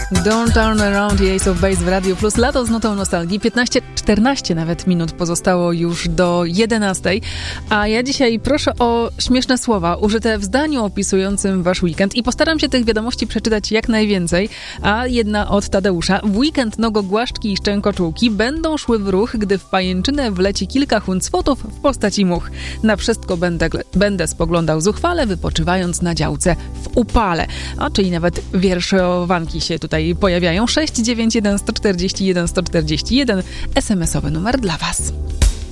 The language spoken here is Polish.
Don't Turn Around i Ace of Base w Radiu Plus. Lato z notą nostalgii. 14 nawet minut pozostało już do 11. A ja dzisiaj proszę o śmieszne słowa użyte w zdaniu opisującym wasz weekend i postaram się tych wiadomości przeczytać jak najwięcej. A jedna od Tadeusza. W weekend nogogłaszczki i szczękoczułki będą szły w ruch, gdy w pajęczynę wleci kilka huncwotów w postaci much. Na wszystko będę spoglądał zuchwale, wypoczywając na działce w upale. A czyli nawet wierszowanki się tutaj pojawiają. 691 141 141 SMS-owy numer dla was.